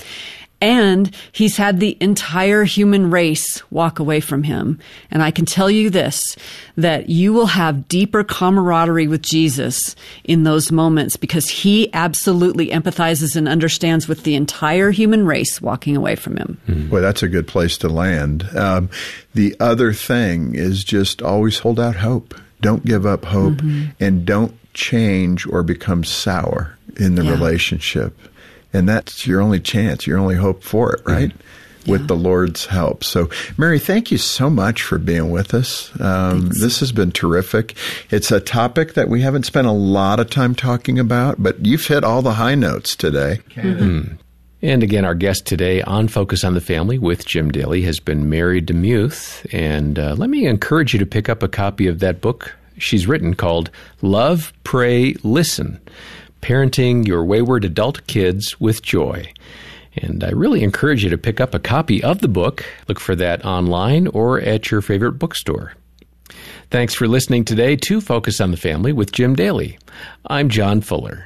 And he's had the entire human race walk away from him. And I can tell you this, that you will have deeper camaraderie with Jesus in those moments because he absolutely empathizes and understands with the entire human race walking away from him. Mm-hmm. Boy, that's a good place to land. Um, the other thing is just always hold out hope. Don't give up hope, mm-hmm. and don't change or become sour in the yeah. relationship. And that's your only chance, your only hope for it, right? Mm-hmm. With yeah. the Lord's help. So, Mary, thank you so much for being with us. Um, this has been terrific. It's a topic that we haven't spent a lot of time talking about, but you've hit all the high notes today. Mm-hmm. And again, our guest today on Focus on the Family with Jim Daly has been Mary DeMuth. And uh, let me encourage you to pick up a copy of that book she's written called Love, Pray, Listen: Parenting Your Wayward Adult Kids with Joy. And I really encourage you to pick up a copy of the book. Look for that online or at your favorite bookstore. Thanks for listening today to Focus on the Family with Jim Daly. I'm John Fuller.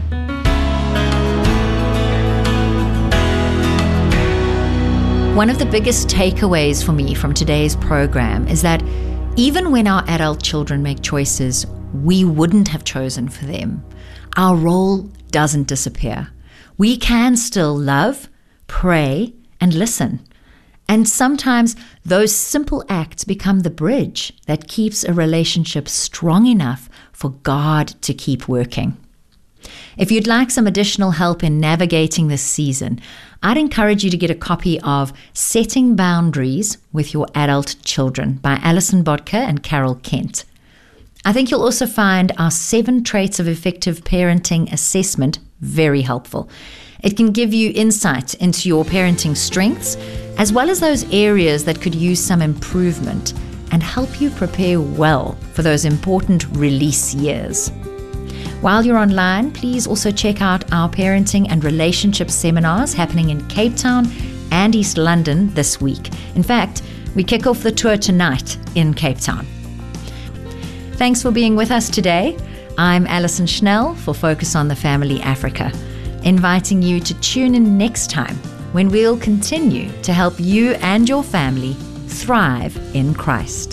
One of the biggest takeaways for me from today's program is that even when our adult children make choices we wouldn't have chosen for them, our role doesn't disappear. We can still love, pray, and listen. And sometimes those simple acts become the bridge that keeps a relationship strong enough for God to keep working. If you'd like some additional help in navigating this season, I'd encourage you to get a copy of Setting Boundaries with Your Adult Children by Alison Bodker and Carol Kent. I think you'll also find our Seven Traits of Effective Parenting assessment very helpful. It can give you insight into your parenting strengths, as well as those areas that could use some improvement, and help you prepare well for those important release years. While you're online, please also check out our parenting and relationship seminars happening in Cape Town and East London this week. In fact, we kick off the tour tonight in Cape Town. Thanks for being with us today. I'm Alison Schnell for Focus on the Family Africa, inviting you to tune in next time when we'll continue to help you and your family thrive in Christ.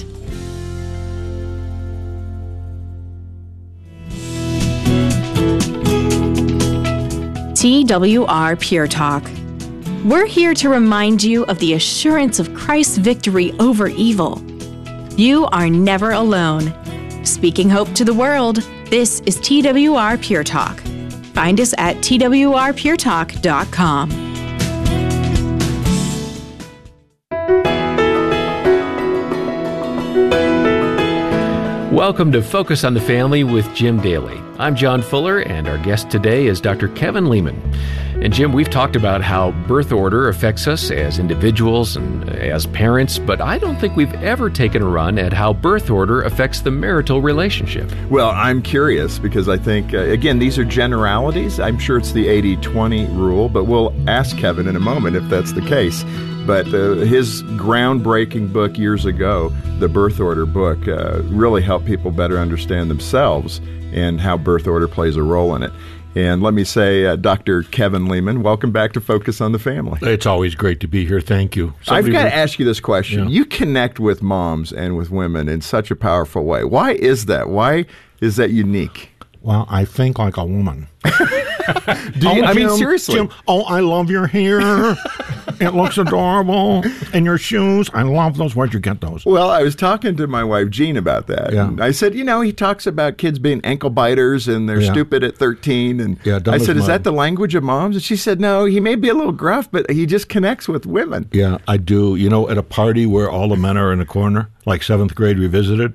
T W R Pure Talk. We're here to remind you of the assurance of Christ's victory over evil. You are never alone. Speaking hope to the world, this is T W R Pure Talk. Find us at T W R pure talk dot com. Welcome to Focus on the Family with Jim Daly. I'm John Fuller, and our guest today is Doctor Kevin Leman. And Jim, we've talked about how birth order affects us as individuals and as parents, but I don't think we've ever taken a run at how birth order affects the marital relationship. Well, I'm curious because I think, uh, again, these are generalities. I'm sure it's the eighty twenty rule, but we'll ask Kevin in a moment if that's the case. But uh, his groundbreaking book years ago, the Birth Order book, uh, really helped people better understand themselves and how birth order plays a role in it. And let me say, uh, Doctor Kevin Leman, welcome back to Focus on the Family. It's always great to be here. Thank you. Somebody I've got was, to ask you this question. Yeah. You connect with moms and with women in such a powerful way. Why is that? Why is that unique? Well, I think like a woman. Do you, oh, I Jim, mean, seriously. Jim, oh, I love your hair. it looks adorable. And your shoes, I love those. Where'd you get those? Well, I was talking to my wife, Jean, about that. Yeah. And I said, you know, he talks about kids being ankle biters and they're Yeah. stupid at thirteen. And Yeah, dumb I as said, is mud. that the language of moms? And she said, no, he may be a little gruff, but he just connects with women. Yeah, I do. You know, at a party where all the men are in a corner, like seventh grade revisited,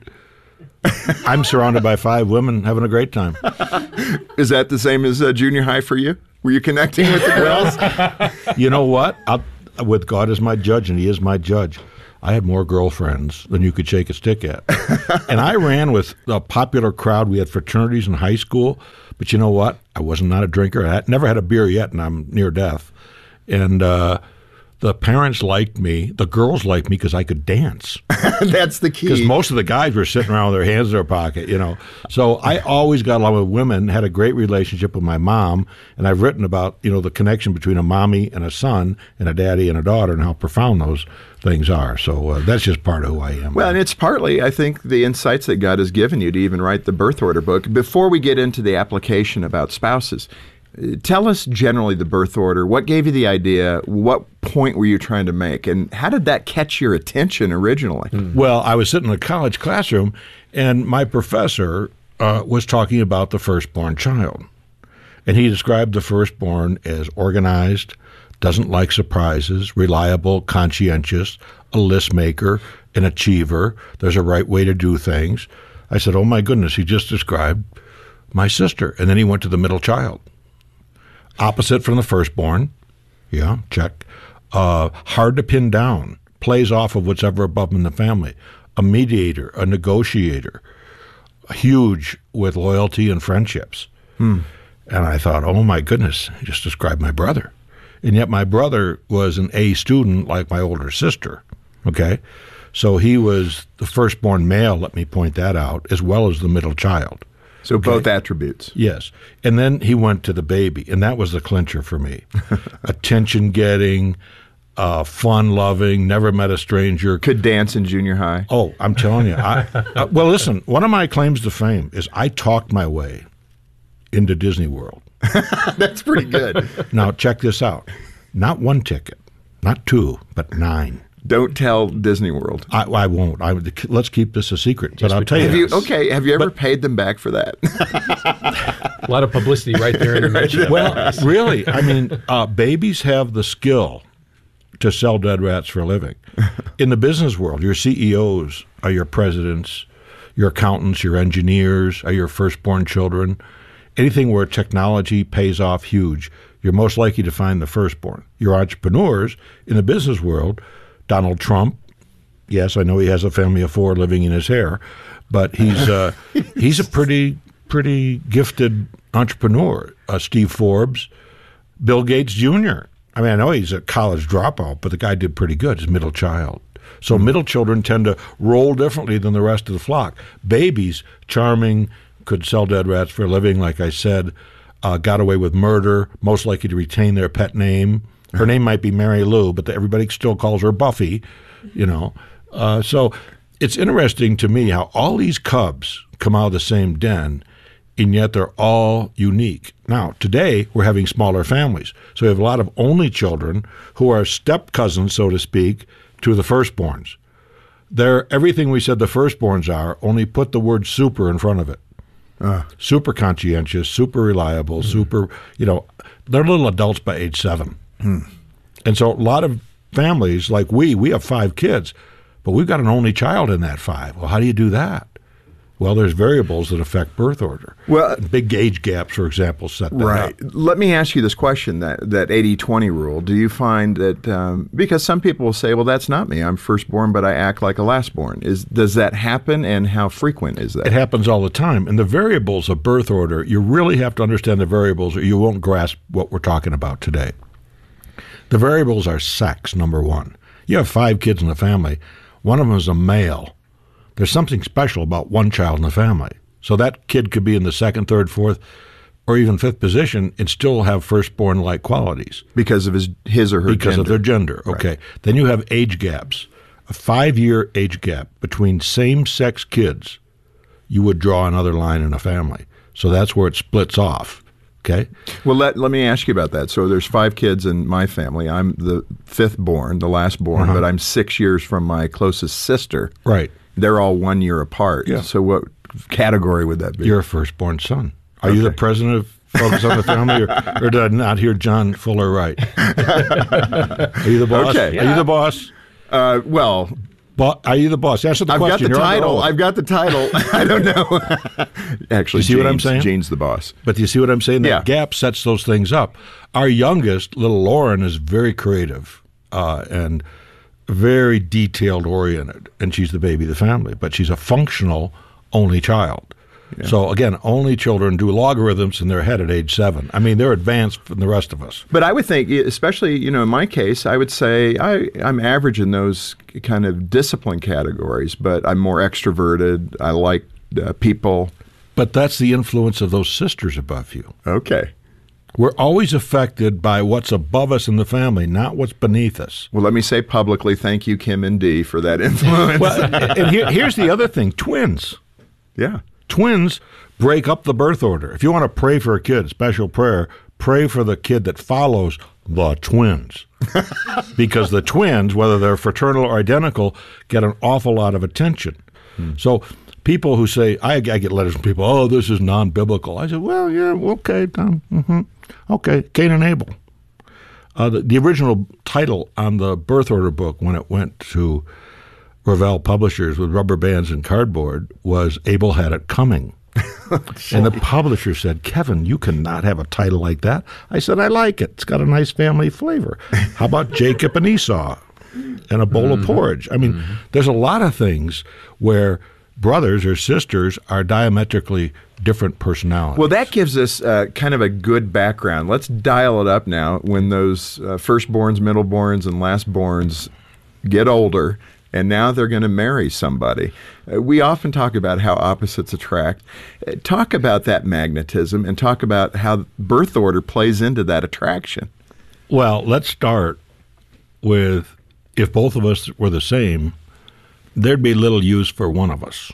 I'm surrounded by five women having a great time. Is that the same as uh, junior high for you? Were you connecting with the girls? You know what? I'll, with God as my judge, and He is my judge, I had more girlfriends than you could shake a stick at. And I ran with a popular crowd. We had fraternities in high school. But you know what? I was not a drinker. I had, never had a beer yet, and I'm near death. And uh, the parents liked me. The girls liked me because I could dance. That's the key. Because most of the guys were sitting around with their hands in their pocket, you know. So I always got along with women, had a great relationship with my mom, and I've written about, you know, the connection between a mommy and a son and a daddy and a daughter and how profound those things are. So uh, that's just part of who I am. Well, and it's partly, I think, the insights that God has given you to even write the birth order book. Before we get into the application about spouses, tell us generally the birth order. What gave you the idea? What point were you trying to make? And how did that catch your attention originally? Well, I was sitting in a college classroom, and my professor uh, was talking about the firstborn child. And he described the firstborn as organized, doesn't like surprises, reliable, conscientious, a list maker, an achiever. There's a right way to do things. I said, oh, my goodness, he just described my sister. And then he went to the middle child. Opposite from the firstborn, yeah, check. Uh, hard to pin down, plays off of what's ever above him in the family. A mediator, a negotiator, huge with loyalty and friendships. Hmm. And I thought, oh my goodness, he just described my brother. And yet my brother was an A student like my older sister, okay? So he was the firstborn male, let me point that out, as well as the middle child. So okay. Both attributes. Yes. And then he went to the baby, and that was the clincher for me. Attention-getting, uh, fun-loving, never met a stranger. Could dance in junior high. Oh, I'm telling you. I, uh, well, listen, one of my claims to fame is I talked my way into Disney World. That's pretty good. Now, check this out. Not one ticket, not two, but nine. Don't tell Disney World. I, I won't. I, let's keep this a secret. But I'll tell you, have you. Okay, have you ever but, paid them back for that? A lot of publicity right there in the mention. Well, really, I mean, uh, babies have the skill to sell dead rats for a living. In the business world, your C E Os are your presidents, your accountants, your engineers are your firstborn children. Anything where technology pays off huge, you're most likely to find the firstborn. Your entrepreneurs in the business world, Donald Trump, yes, I know he has a family of four living in his hair, but he's uh, he's a pretty pretty gifted entrepreneur. Uh, Steve Forbes, Bill Gates Junior I mean, I know he's a college dropout, but the guy did pretty good. He's a middle child. So mm-hmm. middle children tend to roll differently than the rest of the flock. Babies, charming, could sell dead rats for a living, like I said, uh, got away with murder, most likely to retain their pet name. Her name might be Mary Lou, but everybody still calls her Buffy, you know. Uh, so it's interesting to me how all these cubs come out of the same den, and yet they're all unique. Now, today, we're having smaller families. So we have a lot of only children who are step cousins, so to speak, to the firstborns. They're everything we said the firstborns are, only put the word super in front of it. Uh. Super conscientious, super reliable, mm. super, you know, they're little adults by age seven. Hmm. And so a lot of families, like we, we have five kids, but we've got an only child in that five. Well, how do you do that? Well, there's variables that affect birth order. Well, big age gaps, for example, set that right. up. Let me ask you this question, that, that eighty twenty rule. Do you find that, um, because some people will say, well, that's not me. I'm firstborn, but I act like a lastborn. Is, does that happen, and how frequent is that? It happens all the time. And the variables of birth order, you really have to understand the variables or you won't grasp what we're talking about today. The variables are sex, number one. You have five kids in the family. One of them is a male. There's something special about one child in the family. So that kid could be in the second, third, fourth, or even fifth position and still have firstborn-like qualities. Because of his his or her because gender. Because of their gender, okay. Right. Then you have age gaps. A five-year age gap between same-sex kids, you would draw another line in a family. So that's where it splits off. Okay. Well, let let me ask you about that. So there's five kids in my family. I'm the fifth born, the last born, Uh-huh. but I'm six years from my closest sister. Right. They're all one year apart. Yeah. So what category would that be? You're a firstborn son. Are you the Okay. president of Focus on the Family, or, or did I not hear John Fuller right? Are you the boss? Okay. Are you the boss? Uh, well, Bo- are you the boss? Answer the I've got question. the You're on title. roll. I've got the title. I don't know. Actually, You see what I'm Gene's- saying? Gene's the boss. But do you see what I'm saying? That Yeah. gap sets those things up. Our youngest, little Lauren, is very creative uh, and very detailed oriented, and she's the baby of the family. But she's a functional only child. So again, only children do logarithms in their head at age seven. I mean, they're advanced from the rest of us. But I would think, especially, you know, in my case, I would say I, I'm average in those kind of discipline categories, but I'm more extroverted. I like uh, people. But that's the influence of those sisters above you. Okay. We're always affected by what's above us in the family, not what's beneath us. Well, let me say publicly, thank you, Kim and Dee, for that influence. Well, and here, here's the other thing: twins. Yeah. Twins break up the birth order. If you want to pray for a kid, special prayer, pray for the kid that follows the twins. Because the twins, whether they're fraternal or identical, get an awful lot of attention. Hmm. So people who say, I, I get letters from people, oh, this is non-biblical. I said, well, yeah, okay, Tom. Mm-hmm. Okay, Cain and Abel. Uh, the, the original title on the birth order book when it went to Revell Publishers with rubber bands and cardboard was Abel Had It Coming. And the publisher said, Kevin, you cannot have a title like that. I said, I like it. It's got a nice family flavor. How about Jacob and Esau and a bowl mm-hmm. of porridge? I mean, mm-hmm. there's a lot of things where brothers or sisters are diametrically different personalities. Well, that gives us uh, kind of a good background. Let's dial it up now when those uh, firstborns, middleborns, and lastborns get older. And now they're going to marry somebody. Uh, we often talk about how opposites attract. Uh, talk about that magnetism and talk about how birth order plays into that attraction. Well, let's start with if both of us were the same, there'd be little use for one of us.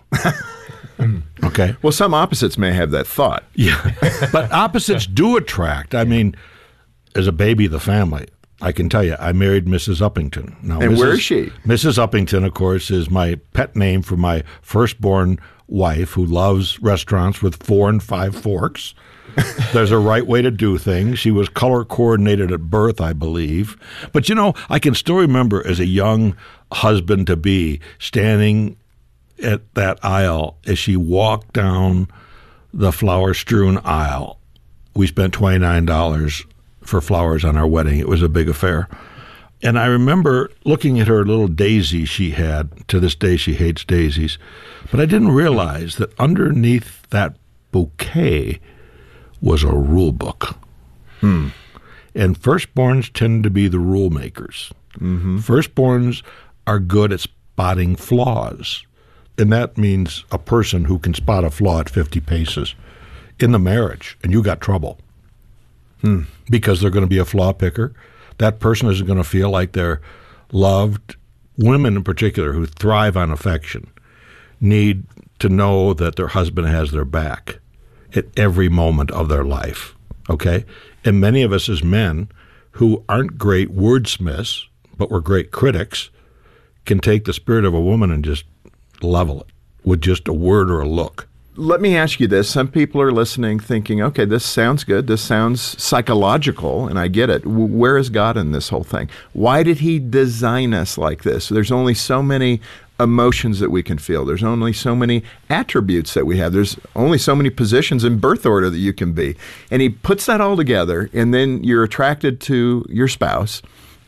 Okay? Well, some opposites may have that thought. Yeah. But opposites do attract. I mean, as a baby of the family, I can tell you, I married Missus Uppington. Now, and Missus where is she? Missus Uppington, of course, is my pet name for my firstborn wife who loves restaurants with four and five forks. There's a right way to do things. She was color coordinated at birth, I believe. But, you know, I can still remember as a young husband-to-be standing at that aisle as she walked down the flower-strewn aisle. We spent twenty-nine dollars for flowers on our wedding. It was a big affair. And I remember looking at her little daisy she had. To this day, she hates daisies. But I didn't realize that underneath that bouquet was a rule book. Hmm. And firstborns tend to be the rule makers. Mm-hmm. Firstborns are good at spotting flaws. And that means a person who can spot a flaw at fifty paces in the marriage, and you got trouble. Hmm. Because they're going to be a flaw picker. That person isn't going to feel like they're loved. Women in particular who thrive on affection need to know that their husband has their back at every moment of their life, okay? And many of us as men who aren't great wordsmiths, but we're great critics, can take the spirit of a woman and just level it with just a word or a look. Let me ask you this. Some people are listening thinking, okay, this sounds good. This sounds psychological, and I get it. W- where is God in this whole thing? Why did he design us like this? There's only so many emotions that we can feel. There's only so many attributes that we have. There's only so many positions in birth order that you can be. And he puts that all together, and then you're attracted to your spouse.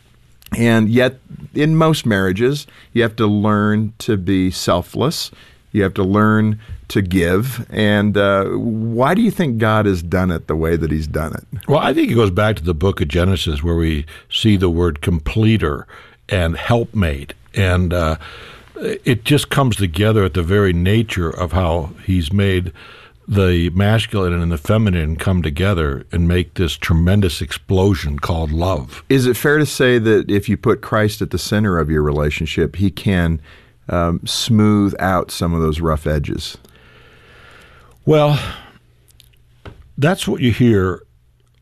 And yet, in most marriages, you have to learn to be selfless. You have to learn to give. And uh, why do you think God has done it the way that he's done it? Well, I think it goes back to the book of Genesis where we see the word completer and helpmate. And uh, it just comes together at the very nature of how he's made the masculine and the feminine come together and make this tremendous explosion called love. Is it fair to say that if you put Christ at the center of your relationship, he can um, smooth out some of those rough edges? Well, that's what you hear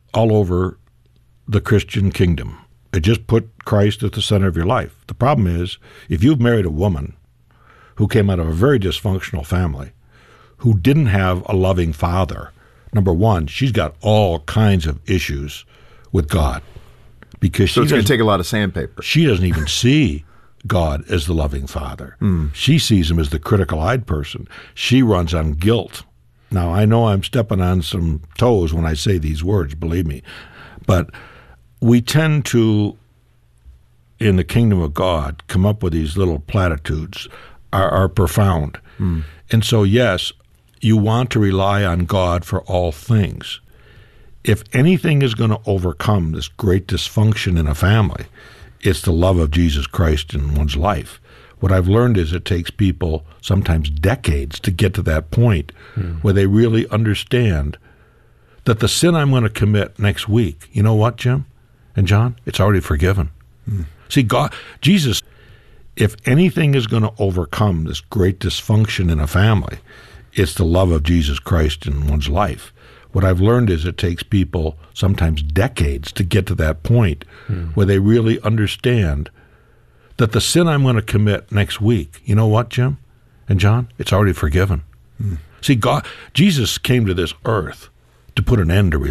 all over the Christian kingdom. It just put Christ at the center of your life. The problem is, if you've married a woman who came out of a very dysfunctional family, who didn't have a loving father, number one, she's got all kinds of issues with God. Because so she it's going to take a lot of sandpaper. She doesn't even see God as the loving father. Mm. She sees him as the critical-eyed person. She runs on guilt. Now, I know I'm stepping on some toes when I say these words, believe me. But we tend to, in the kingdom of God, come up with these little platitudes, are, are profound. Mm. And so, yes, you want to rely on God for all things. If anything is going to overcome this great dysfunction in a family, it's the love of Jesus Christ in one's life. What I've learned is it takes people sometimes decades to get to that point mm. where they really understand that the sin I'm going to commit next week, you know what, Jim and John? It's already forgiven. Mm. See, God, Jesus, if anything is going to overcome this great dysfunction in a family, it's the love of Jesus Christ in one's life. What I've learned is it takes people sometimes decades to get to that point mm. where they really understand that the sin I'm going to commit next week, you know what, Jim and John? It's already forgiven. Mm. See, God, Jesus came to this earth to put an end to